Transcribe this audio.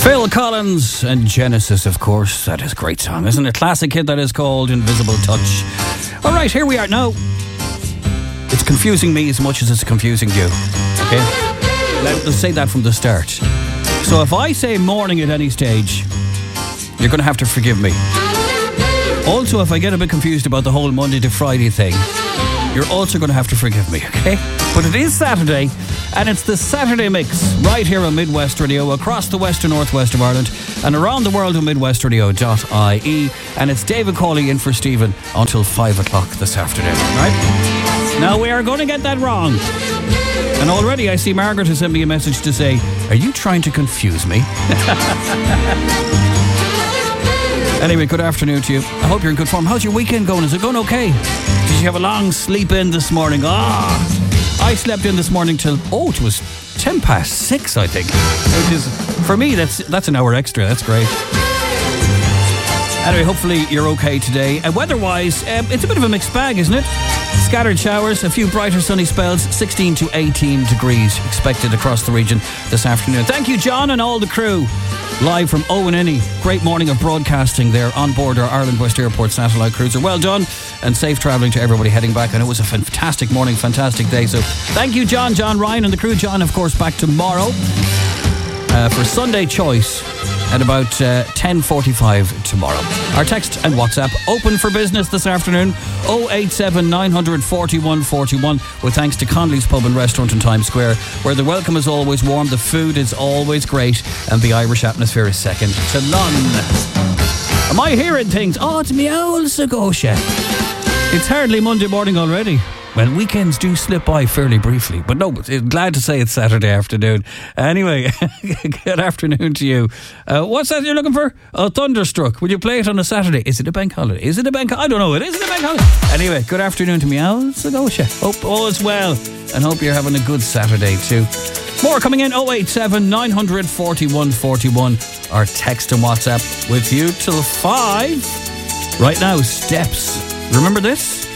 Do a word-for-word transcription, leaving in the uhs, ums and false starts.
Phil Collins and Genesis, of course. That is a great song, isn't it? Classic hit that is called Invisible Touch. All right, here we are now. It's confusing me as much as it's confusing you. Okay? Let's say that from the start. So if I say morning at any stage, you're going to have to forgive me. Also, if I get a bit confused about the whole Monday to Friday thing, you're also going to have to forgive me, okay? But it is Saturday, and it's the Saturday Mix right here on Midwest Radio, across the west and northwest of Ireland, and around the world on midwest radio dot I E. And it's David Cawley in for Stephen until five o'clock this afternoon, right? Now, we are going to get that wrong. And already I see Margaret has sent me a message to say, are you trying to confuse me? Anyway, good afternoon to you. I hope you're in good form. How's your weekend going? Is it going okay? Did you have a long sleep in this morning? Ah, I slept in this morning till, oh, it was ten past six, I think. Which is, for me, that's that's an hour extra. That's great. Anyway, hopefully you're okay today. And weather-wise, um, it's a bit of a mixed bag, isn't it? Scattered showers, a few brighter sunny spells, sixteen to eighteen degrees expected across the region this afternoon. Thank you, John, and all the crew. Live from Owen Enney. Great morning of broadcasting there on board our Ireland West Airport satellite cruiser. Well done, and safe travelling to everybody heading back. And it was a fantastic morning, fantastic day. So thank you, John, John, Ryan and the crew. John, of course, back tomorrow uh, for Sunday Choice at about uh, ten forty-five tomorrow. Our text and WhatsApp open for business this afternoon, oh eight seven, nine four one, four one, with thanks to Conley's Pub and Restaurant in Times Square, where the welcome is always warm, the food is always great, and the Irish atmosphere is second to none. Am I hearing things? Oh, it's me old Sagosha. It's hardly Monday morning already. Well, weekends do slip by fairly briefly, but no, glad to say it's Saturday afternoon. Anyway, good afternoon to you. Uh, what's that you're looking for? Oh, Thunderstruck. Will you play it on a Saturday? Is it a bank holiday? Is it a bank holiday? I don't know. It is a bank holiday. Anyway, good afternoon to me, Al Sagosha. Hope all is well, and hope you're having a good Saturday too. More coming in, oh eight seven, nine four one, four one, or text and WhatsApp with you till five. Right now, Steps. Remember this?